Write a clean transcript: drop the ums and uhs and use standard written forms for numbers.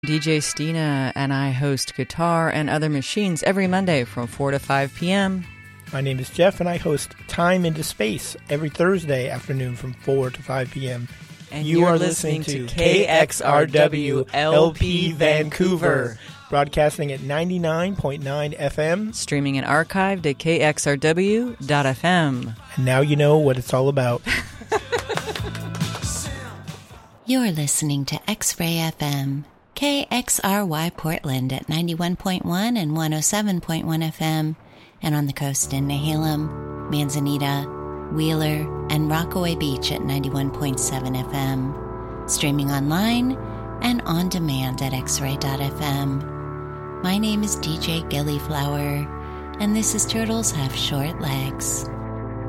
DJ Stina and I host Guitar and Other Machines every Monday from 4 to 5 p.m. My name is Jeff, and I host Time into Space every Thursday afternoon from 4 to 5 p.m. And you are listening to KXRW LP Vancouver, broadcasting at 99.9 FM, streaming and archived at kxrw.fm. And now you know what it's all about. You're listening to X-Ray FM, KXRY Portland at 91.1 and 107.1 FM, and on the coast in Nehalem, Manzanita, Wheeler, and Rockaway Beach at 91.7 FM, streaming online and on demand at xray.fm. My name is DJ Gillyflower, and this is Turtles Have Short Legs.